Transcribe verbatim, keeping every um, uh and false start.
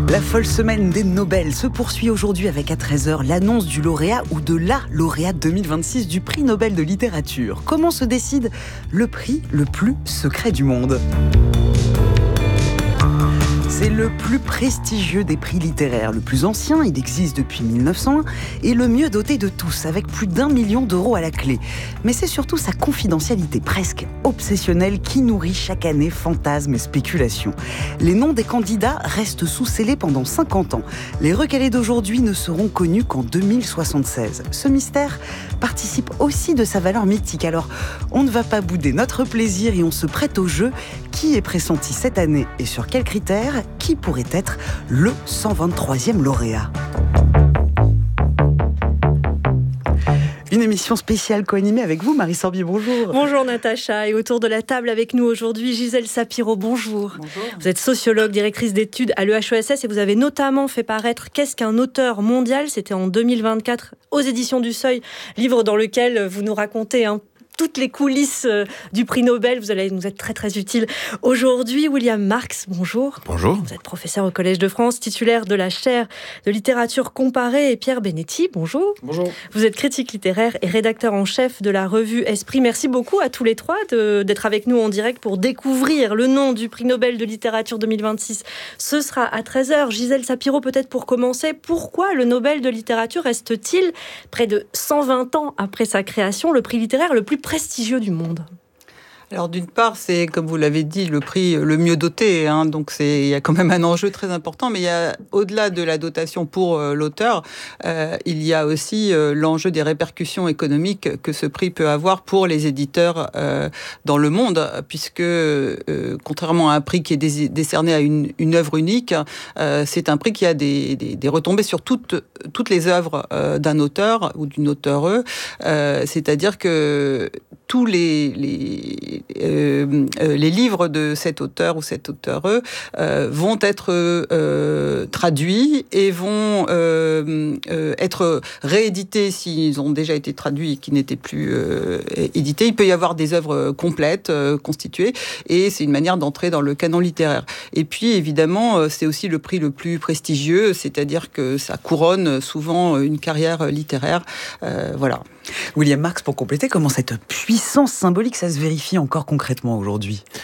La folle semaine des Nobel se poursuit aujourd'hui avec à treize heures l'annonce du lauréat ou de la lauréate deux mille vingt-six du prix Nobel de littérature. Comment se décide le prix le plus secret du monde ? C'est le plus prestigieux des prix littéraires, le plus ancien, il existe depuis mille neuf cent un, et le mieux doté de tous, avec plus d'un million d'euros à la clé. Mais c'est surtout sa confidentialité presque obsessionnelle qui nourrit chaque année fantasmes et spéculations. Les noms des candidats restent sous scellés pendant cinquante ans. Les recalés d'aujourd'hui ne seront connus qu'en deux mille soixante-seize. Ce mystère participe aussi de sa valeur mythique. Alors, on ne va pas bouder notre plaisir et on se prête au jeu. Qui est pressenti cette année et sur quels critères ? Qui pourrait être le cent vingt-troisième lauréat ? Une émission spéciale co-animée avec vous, Marie Sorbier, bonjour. Bonjour Natacha, et autour de la table avec nous aujourd'hui, Gisèle Sapiro, bonjour. Bonjour. Vous êtes sociologue, directrice d'études à l'E H E S S et vous avez notamment fait paraître Qu'est-ce qu'un auteur mondial ? C'était en deux mille vingt-quatre aux éditions du Seuil, livre dans lequel vous nous racontez un toutes les coulisses du prix Nobel. Vous allez nous être très très utile aujourd'hui. William Marx, bonjour. Bonjour. Vous êtes professeur au Collège de France, titulaire de la chaire de littérature comparée. Et Pierre Benetti, bonjour. Bonjour. Vous êtes critique littéraire et rédacteur en chef de la revue Esprit. Merci beaucoup à tous les trois de, d'être avec nous en direct pour découvrir le nom du prix Nobel de littérature deux mille vingt-six. Ce sera à treize heures. Gisèle Sapiro, peut-être pour commencer, pourquoi le Nobel de littérature reste-t-il, près de cent vingt ans après sa création, le prix littéraire le plus prestigieux du monde ? Alors d'une part, c'est, comme vous l'avez dit, le prix le mieux doté, hein, donc c'est, il y a quand même un enjeu très important, mais il y a, au-delà de la dotation pour euh, l'auteur, euh, il y a aussi euh, l'enjeu des répercussions économiques que ce prix peut avoir pour les éditeurs euh, dans le monde, puisque euh, contrairement à un prix qui est dé- décerné à une, une œuvre unique, euh, c'est un prix qui a des, des, des retombées sur toutes, toutes les œuvres euh, d'un auteur ou d'une auteure, euh, c'est-à-dire que tous les, les, euh, les livres de cet auteur ou cet auteure euh, vont être euh, traduits et vont euh, euh, être réédités s'ils ont déjà été traduits et qui n'étaient plus euh, édités. Il peut y avoir des œuvres complètes, euh, constituées, et c'est une manière d'entrer dans le canon littéraire. Et puis, évidemment, c'est aussi le prix le plus prestigieux, c'est-à-dire que ça couronne souvent une carrière littéraire. Euh, voilà. William Marx, pour compléter, comment cette puissance symbolique, ça se vérifie encore concrètement aujourd'hui ?